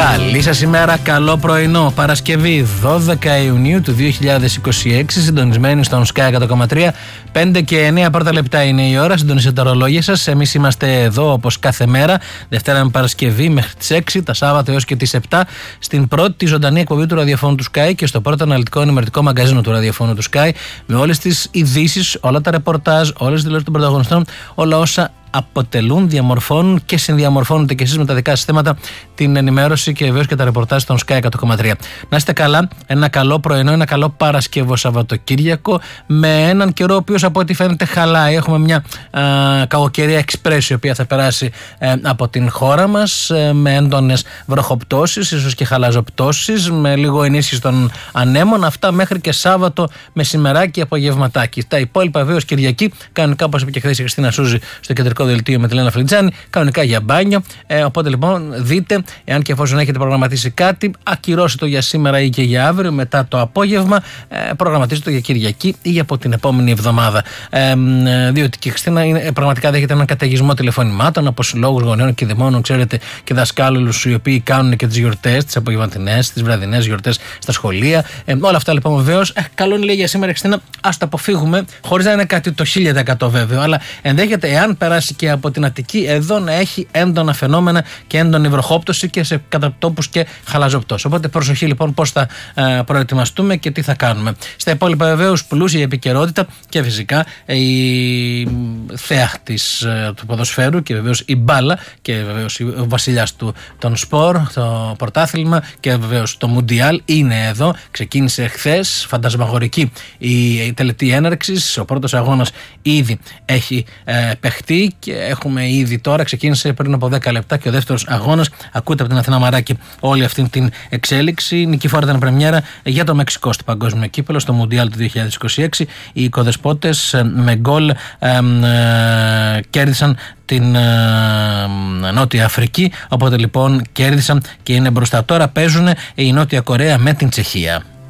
Καλή σας ημέρα, καλό πρωινό. Παρασκευή 12 Ιουνίου του 2026, συντονισμένοι στον Sky 100,3. 5 και 9 πρώτα λεπτά είναι η ώρα. Συντονίστε τα ρολόγια σας. Εμείς είμαστε εδώ όπως κάθε μέρα, Δευτέρα με Παρασκευή μέχρι τις 6, τα Σάββατα έως και τις 7, στην πρώτη ζωντανή εκπομπή του ραδιοφώνου του Sky και στο πρώτο αναλυτικό ενημερωτικό μαγκαζίνο του ραδιοφώνου του Sky, με όλες τις ειδήσεις, όλα τα ρεπορτάζ, όλες τις δηλώσεις των πρωταγωνιστών, όλα όσα αποτελούν, διαμορφώνουν και συνδιαμορφώνονται και εσείς με τα δικά σας θέματα, την ενημέρωση και βεβαίως και τα ρεπορτάζ των Sky 100,3. Να είστε καλά, ένα καλό πρωινό, ένα καλό Παρασκευό Σαββατοκύριακο, με έναν καιρό ο οποίος από ό,τι φαίνεται χαλάει. Έχουμε μια κακοκαιρία εξπρές η οποία θα περάσει από την χώρα μας, με έντονες βροχοπτώσεις, ίσως και χαλαζοπτώσεις, με λίγο ενίσχυση των ανέμων. Αυτά μέχρι και Σάββατο μεσημεράκι, απογευματάκι. Τα υπόλοιπα βεβαίως Κυριακή, κανονικά όπως είπε και χθες η Χριστίνα Σούζη στο κεντρικό δελτίο με τη Λένα Φλιτζάνη, κανονικά για μπάνιο. Οπότε λοιπόν δείτε, εάν και εφόσον έχετε προγραμματίσει κάτι, ακυρώστε το για σήμερα ή και για αύριο, μετά το απόγευμα, προγραμματίστε το για Κυριακή ή από την επόμενη εβδομάδα. Διότι και η Χριστίνα πραγματικά δέχεται έναν καταιγισμό τηλεφωνημάτων από συλλόγους γονέων και δαιμόνων, ξέρετε, και δασκάλους οι οποίοι κάνουν και τις γιορτές, τις απογευματινές, τις βραδινές γιορτές στα σχολεία. Όλα αυτά λοιπόν βεβαίως, καλό είναι λέει για σήμερα η Χριστίνα, ας το αποφύγουμε, χωρίς να είναι κάτι το 1000% βέβαιο, αλλά ενδέχεται εάν περάσει και από την Αττική εδώ να έχει έντονα φαινόμενα και έντονη βροχόπτωση και σε κατατόπους και χαλαζοπτώσεις. Οπότε προσοχή λοιπόν πώς θα προετοιμαστούμε και τι θα κάνουμε. Στα υπόλοιπα βεβαίως πλούσια η επικαιρότητα και φυσικά η θέα του ποδοσφαίρου και βεβαίως η μπάλα και βεβαίως ο βασιλιάς των σπορ, το πρωτάθλημα και βεβαίως το Μουντιάλ είναι εδώ. Ξεκίνησε χθες, φαντασμαγορική η τελετή έναρξης. Ο πρώτος αγώνας ήδη έχει παιχτεί και έχουμε ήδη τώρα, ξεκίνησε πριν από 10 λεπτά και ο δεύτερος αγώνας. Ακούτε από την Αθηνά Μαράκη όλη αυτή την εξέλιξη. Νικηφόρα ήταν πρεμιέρα για το Μεξικό στο παγκόσμιο κύπελλο, στο Μουντιάλ του 2026. Οι οικοδεσπότες με γκολ κέρδισαν την Νότια Αφρική, οπότε λοιπόν κέρδισαν και είναι μπροστά. Τώρα παίζουν η Νότια Κορέα με την Τσεχία.